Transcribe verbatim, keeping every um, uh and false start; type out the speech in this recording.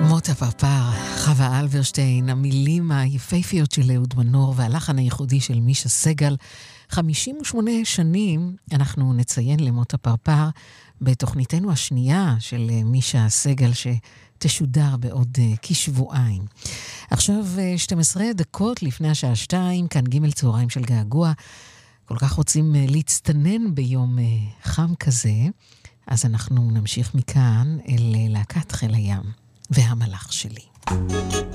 מוטה פרפר, חווה אלברשטיין, המילים היפהפיות של אהוד מנור והלחן הייחודי של מישה סגל. חמישים ושמונה שנים אנחנו נציין למוטה פרפר בתוכניתנו השנייה של מישה סגל שתשודר בעוד כשבועיים. עכשיו שתים עשרה דקות לפני השעה שתיים, כאן ג' צהריים של געגוע. כל כך רוצים להצטנן ביום חם כזה, אז אנחנו נמשיך מכאן אל להקת חיל הים והמלאך שלי.